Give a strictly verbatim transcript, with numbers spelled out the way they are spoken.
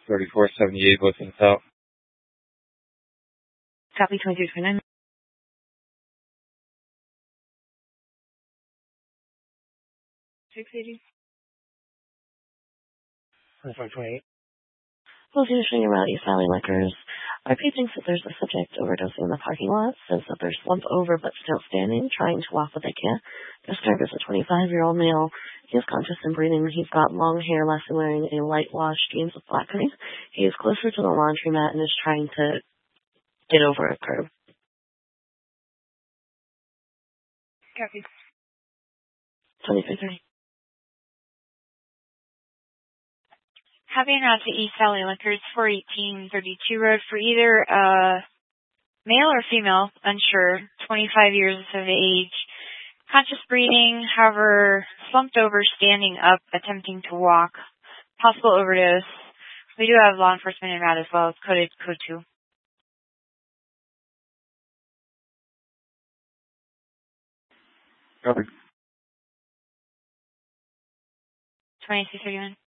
thirty-four seventy-eight Woodson South. Copy twenty-two twenty-nine. six eighty. twenty-five twenty-eight. Well, finishing around East Valley Liquors. R P thinks that there's a subject overdosing in the parking lot, says that they're slumped over but still standing, trying to walk but they can't. Described as a twenty-five-year-old male. He is conscious and breathing. He's got long hair, less than wearing a light wash, jeans with black hoodies. He is closer to the laundromat and is trying to get over a curb. Copy. twenty-three thirty. Having out to East Valley Liquors, four eighteen thirty-two Road, for either uh, male or female, unsure, twenty-five years of age, conscious breathing, however, slumped over, standing up, attempting to walk, possible overdose. We do have law enforcement in route as well. It's coded code two. Copy. twenty-two thirty-one.